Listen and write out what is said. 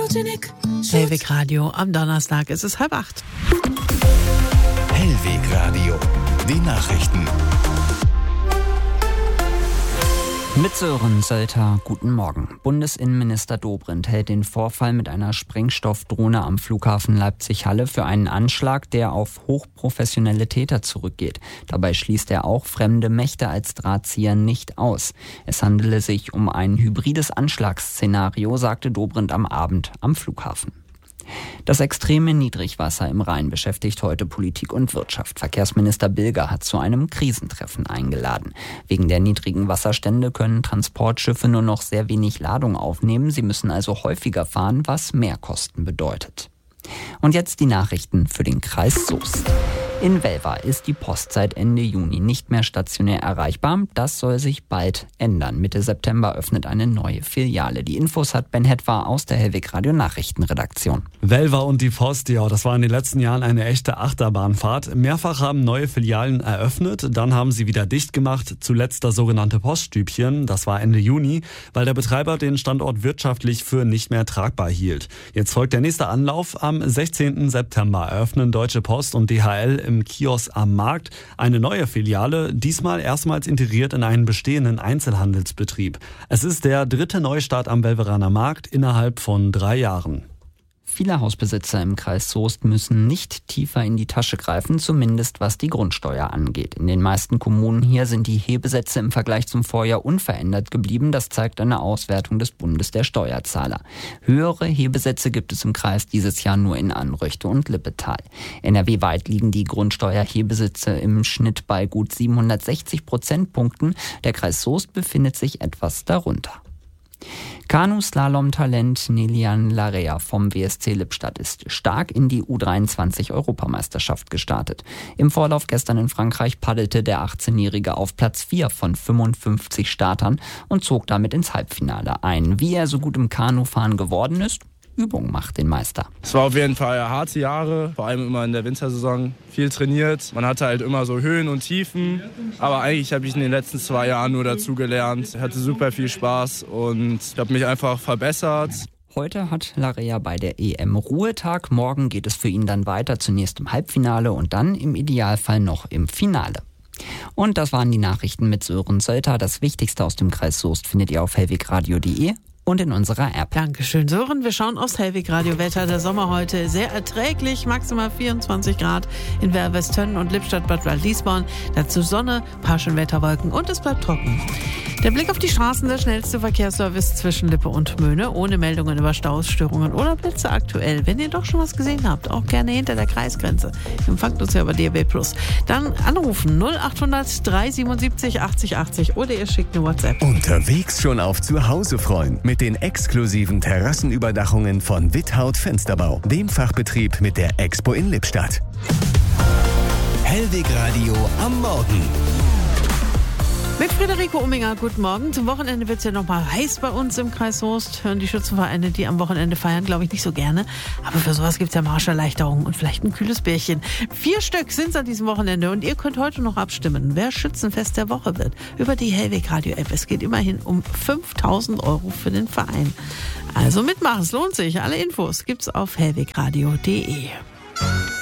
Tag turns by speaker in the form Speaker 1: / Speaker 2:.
Speaker 1: Hellweg Radio, am Donnerstag ist es 7:30.
Speaker 2: Hellweg Radio, die Nachrichten.
Speaker 3: Mit Sören Sölter, guten Morgen. Bundesinnenminister Dobrindt hält den Vorfall mit einer Sprengstoffdrohne am Flughafen Leipzig-Halle für einen Anschlag, der auf hochprofessionelle Täter zurückgeht. Dabei schließt er auch fremde Mächte als Drahtzieher nicht aus. Es handele sich um ein hybrides Anschlagsszenario, sagte Dobrindt am Abend am Flughafen. Das extreme Niedrigwasser im Rhein beschäftigt heute Politik und Wirtschaft. Verkehrsminister Bilger hat zu einem Krisentreffen eingeladen. Wegen der niedrigen Wasserstände können Transportschiffe nur noch sehr wenig Ladung aufnehmen. Sie müssen also häufiger fahren, was Mehrkosten bedeutet. Und jetzt die Nachrichten für den Kreis Soest. In Welva ist die Post seit Ende Juni nicht mehr stationär erreichbar. Das soll sich bald ändern. Mitte September öffnet eine neue Filiale. Die Infos hat Ben Hetwa aus der Hellweg Radio Nachrichtenredaktion.
Speaker 4: Welva und die Post, ja, das war in den letzten Jahren eine echte Achterbahnfahrt. Mehrfach haben neue Filialen eröffnet, dann haben sie wieder dicht gemacht. Zuletzt das sogenannte Poststübchen, das war Ende Juni, weil der Betreiber den Standort wirtschaftlich für nicht mehr tragbar hielt. Jetzt folgt der nächste Anlauf. Am 16. September eröffnen Deutsche Post und DHL im Kiosk am Markt eine neue Filiale, diesmal erstmals integriert in einen bestehenden Einzelhandelsbetrieb. Es ist der dritte Neustart am Welveraner Markt innerhalb von 3 Jahren.
Speaker 3: Viele Hausbesitzer im Kreis Soest müssen nicht tiefer in die Tasche greifen, zumindest was die Grundsteuer angeht. In den meisten Kommunen hier sind die Hebesätze im Vergleich zum Vorjahr unverändert geblieben. Das zeigt eine Auswertung des Bundes der Steuerzahler. Höhere Hebesätze gibt es im Kreis dieses Jahr nur in Anröchte und Lippetal. NRW-weit liegen die Grundsteuerhebesätze im Schnitt bei gut 760 Prozentpunkten. Der Kreis Soest befindet sich etwas darunter. Kanu-Slalom-Talent Nelian Larea vom WSC Lippstadt ist stark in die U23-Europameisterschaft gestartet. Im Vorlauf gestern in Frankreich paddelte der 18-Jährige auf Platz 4 von 55 Startern und zog damit ins Halbfinale ein. Wie er so gut im Kanufahren geworden ist? Übung macht den Meister.
Speaker 5: Es war auf jeden Fall harte Jahre, vor allem immer in der Wintersaison. Viel trainiert, man hatte halt immer so Höhen und Tiefen. Aber eigentlich habe ich in den letzten 2 Jahren nur dazu gelernt. Ich hatte super viel Spaß und ich habe mich einfach verbessert.
Speaker 3: Heute hat Larea bei der EM Ruhetag. Morgen geht es für ihn dann weiter, zunächst im Halbfinale und dann im Idealfall noch im Finale. Und das waren die Nachrichten mit Sören Sölter. Das Wichtigste aus dem Kreis Soest findet ihr auf hellwegradio.de. und in unserer App.
Speaker 1: Dankeschön, Sören. Wir schauen aufs Hellweg Radio Wetter. Der Sommer heute sehr erträglich, maximal 24 Grad in Werwestönnen und Lippstadt, Bad Waldliesborn. Dazu Sonne, paar schön Wetterwolken und es bleibt trocken. Der Blick auf die Straßen, der schnellste Verkehrsservice zwischen Lippe und Möhne, ohne Meldungen über Staus, Störungen oder Blitze aktuell. Wenn ihr doch schon was gesehen habt, auch gerne hinter der Kreisgrenze. Empfangt uns ja über DAB+. Dann anrufen 0800 377 80 80 oder ihr schickt eine WhatsApp.
Speaker 2: Unterwegs schon auf Zuhause freuen mit den exklusiven Terrassenüberdachungen von Withaut Fensterbau, dem Fachbetrieb mit der Expo in Lippstadt. Hellweg Radio am Morgen.
Speaker 1: Mit Friederike Umminger, guten Morgen. Zum Wochenende wird es ja nochmal heiß bei uns im Kreis Soest. Hören die Schützenvereine, die am Wochenende feiern, glaube ich, nicht so gerne. Aber für sowas gibt es ja Marscherleichterungen und vielleicht ein kühles Bärchen. 4 Stück sind es an diesem Wochenende und ihr könnt heute noch abstimmen, wer Schützenfest der Woche wird. Über die Hellweg Radio App. Es geht immerhin um 5.000 € für den Verein. Also mitmachen, es lohnt sich. Alle Infos gibt's auf hellwegradio.de.